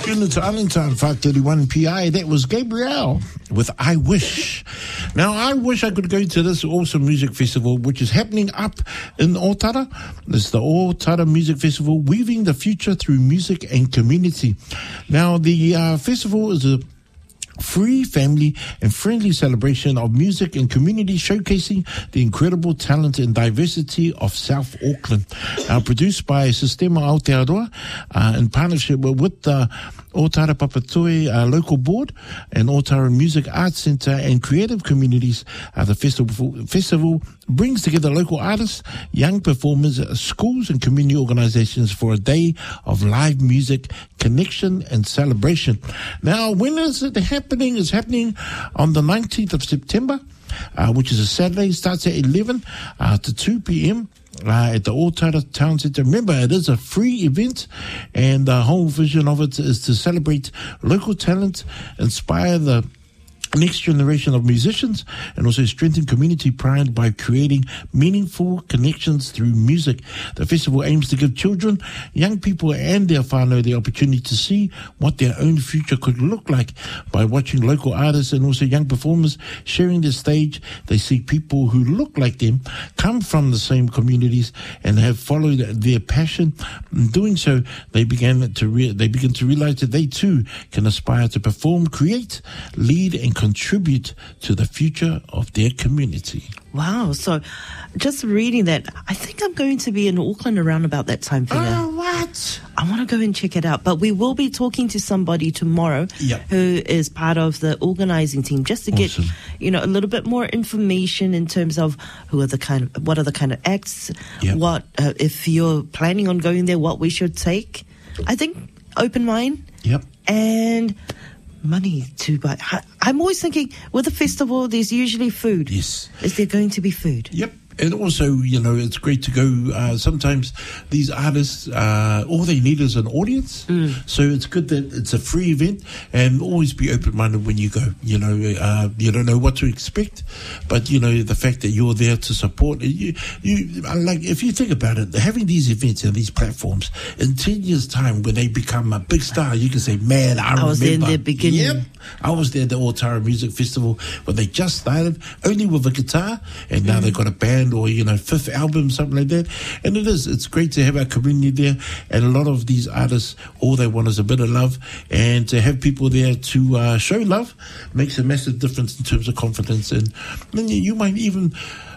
Tuned to Allentown 531 PI. That was Gabrielle with I Wish. Now, I wish I could go to this awesome music festival, which is happening up in Otara. It's the Otara Music Festival, weaving the future through music and community. Now, the festival is a free, family and friendly celebration of music and community, showcasing the incredible talent and diversity of South Auckland. Produced by Sistema Aotearoa in partnership with the Otara Papatui local board and Otara Music Arts Centre and creative communities. The festival brings together local artists, young performers, schools and community organisations for a day of live music, connection and celebration. Now, when is it happening? It's happening on the 19th of September, which is a Saturday. It starts at 11 to 2 p.m. At the Otara Town Centre. Remember, it is a free event, and the whole vision of it is to celebrate local talent, inspire the next generation of musicians, and also strengthen community pride by creating meaningful connections through music. The festival aims to give children, young people and their whānau the opportunity to see what their own future could look like by watching local artists and also young performers sharing their stage. They see people who look like them, come from the same communities and have followed their passion. In doing so, they begin to realize that they too can aspire to perform, create, lead and contribute to the future of their community. Wow. So just reading that, I think I'm going to be in Auckland around about that time figure. Oh, what? I want to go and check it out. But we will be talking to somebody tomorrow who is part of the organising team, just to get, a little bit more information in terms of what are the kind of acts, what, if you're planning on going there, what we should take. I think open mind. And money to buy. I'm always thinking, with a festival, there's usually food. Yes. Is there going to be food? Yep. And also, it's great to go. Sometimes these artists, all they need is an audience. So it's good that it's a free event, and always be open-minded when you go. You don't know what to expect, but, the fact that you're there to support. You like, if you think about it, having these events and these platforms, in 10 years' time, when they become a big star, you can say, man, I remember. was there in the beginning. Yep. I was there at the Otara Music Festival when they just started, only with a guitar, and now they've got a band or, fifth album, something like that. And it's great to have our community there. And a lot of these artists, all they want is a bit of love. And to have people there to show love makes a massive difference in terms of confidence. And then you might even...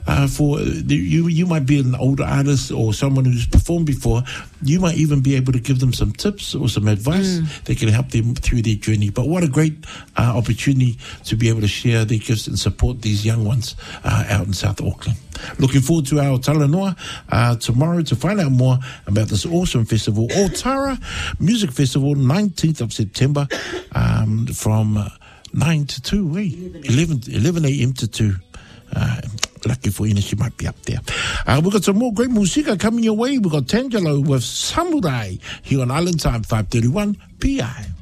you might be an older artist or someone who's performed before. You might even be able to give them some tips or some advice that can help them through their journey. But what a great opportunity to be able to share their gifts and support these young ones out in South Auckland. Looking forward to our talanoa tomorrow to find out more about this awesome festival, Otara Music Festival, 19th of September, from 9 to 2, 11 a.m. to 2. Lucky for Ina, she might be up there. We've got some more great musica coming your way. We've got Tangelo with Samurai here on Island Time 531 PI.